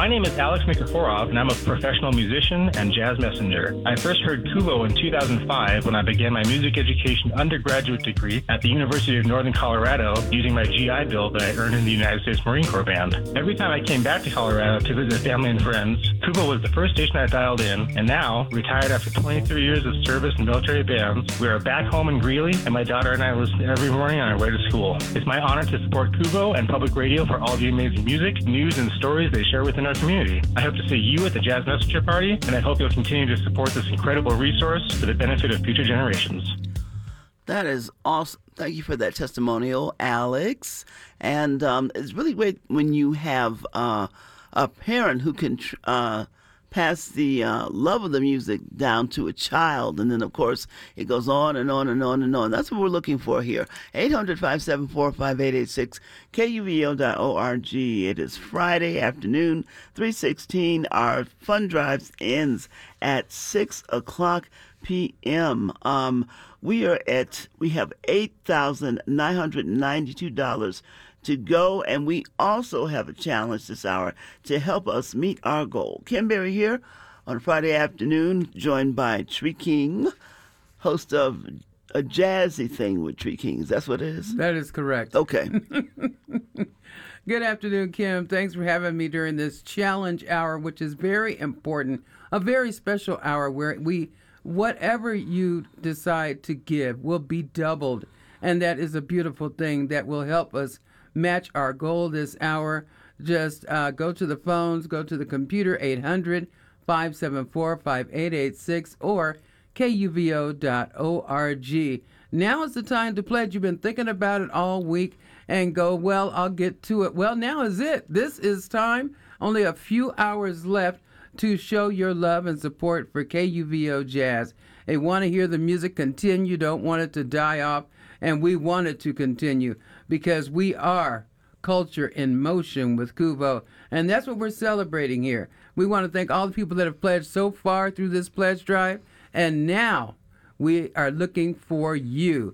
My name is Alex Nikiforov, and I'm a professional musician and jazz messenger. I first heard Kuvo in 2005 when I began my music education undergraduate degree at the University of Northern Colorado using my GI Bill that I earned in the United States Marine Corps Band. Every time I came back to Colorado to visit family and friends, Kuvo was the first station I dialed in, and now, retired after 23 years of service in military bands, we are back home in Greeley, and my daughter and I listen every morning on our way to school. It's my honor to support Kuvo and public radio for all the amazing music, news, and stories they share within our community. I hope to see you at the Jazz Messenger Party, and I hope you'll continue to support this incredible resource for the benefit of future generations. That is awesome. Thank you for that testimonial, Alex. And it's really great when you have a parent who can pass the love of the music down to a child. And then, of course, it goes on and on and on and on. That's what we're looking for here. 800-574-5886, KUVO.org. It is Friday afternoon, 3:16. Our fund drive ends at 6 o'clock p.m. We have $8,992 to go, and we also have a challenge this hour to help us meet our goal. Ken Berry here on Friday afternoon, joined by Tree King, host of a jazzy thing with Tree Kings. That's what it is? That is correct. Okay. Good afternoon, Kim. Thanks for having me during this challenge hour, which is very important, a very special hour where whatever you decide to give will be doubled. And that is a beautiful thing that will help us match our goal this hour. Just go to the phones, go to the computer, 800-574-5886 or KUVO.org. Now is the time to pledge. You've been thinking about it all week and go, well, I'll get to it. Well, now is it. This is time. Only a few hours left to show your love and support for KUVO Jazz. They want to hear the music continue, don't want it to die off, and we want it to continue because we are culture in motion with Kuvo, and that's what we're celebrating here. We want to thank all the people that have pledged so far through this pledge drive, and now we are looking for you.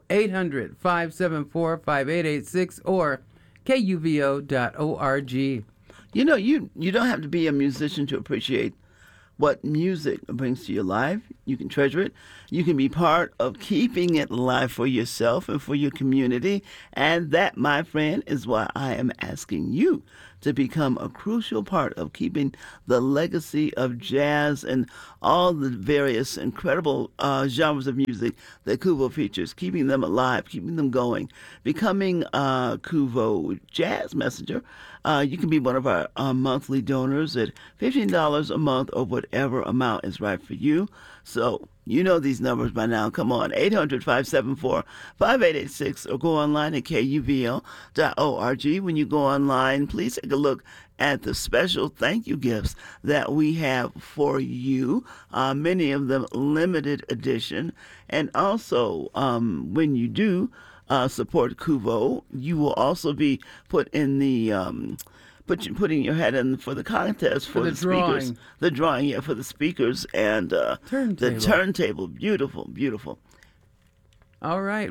800-574-5886 or KUVO.org. You know, you don't have to be a musician to appreciate what music brings to your life. You can treasure it. You can be part of keeping it alive for yourself and for your community. And that, my friend, is why I am asking you to become a crucial part of keeping the legacy of jazz and all the various incredible genres of music that Kuvo features, keeping them alive, keeping them going. Becoming a Kuvo Jazz Messenger, you can be one of our monthly donors at $15 a month or whatever amount is right for you. So you know these numbers by now. Come on, 800-574-5886 or go online at KUVO.org. When you go online, please take a look at the special thank you gifts that we have for you, many of them limited edition. And also, when you do support Kuvo, you will also be put in the putting your head in for the contest for the speakers. The drawing, yeah, for the speakers and the turntable. Beautiful, beautiful. All right,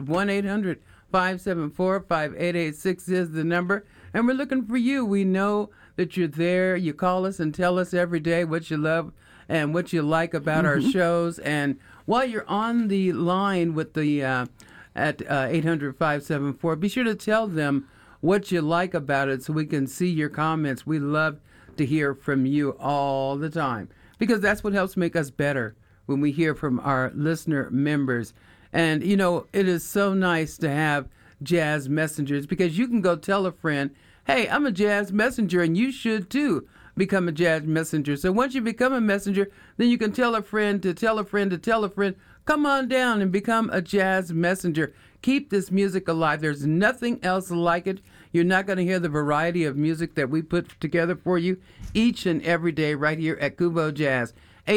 1-800-574-5886 is the number, and we're looking for you. We know that you're there. You call us and tell us every day what you love and what you like about our shows. And while you're on the line with the at 800-574, be sure to tell them what you like about it so we can see your comments. We love to hear from you all the time because that's what helps make us better when we hear from our listener members. And, you know, it is so nice to have jazz messengers because you can go tell a friend, hey, I'm a jazz messenger, and you should too become a jazz messenger. So once you become a messenger, then you can tell a friend to tell a friend to tell a friend, come on down and become a jazz messenger. Keep this music alive. There's nothing else like it. You're not going to hear the variety of music that we put together for you each and every day right here at Kuvo Jazz.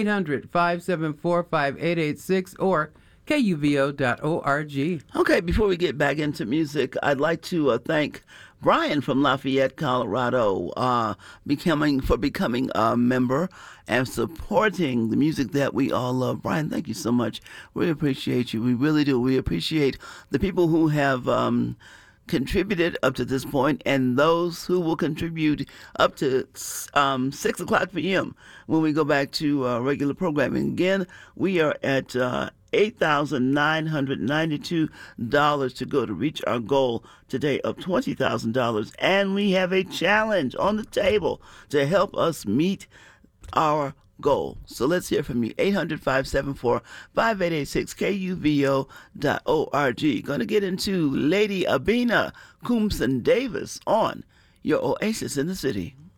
800-574-5886 or KUVO.org. Okay, before we get back into music, I'd like to thank Brian from Lafayette, Colorado, becoming a member and supporting the music that we all love. Brian, thank you so much. We appreciate you. We really do. We appreciate the people who have contributed up to this point, and those who will contribute up to 6 o'clock p.m. when we go back to regular programming. Again, we are at $8,992 to go to reach our goal today of $20,000. And we have a challenge on the table to help us meet our goal. So let's hear from you. 800-574-5886, KUVO.org. Going to get into Lady Abina Coomson Davis on your Oasis in the City.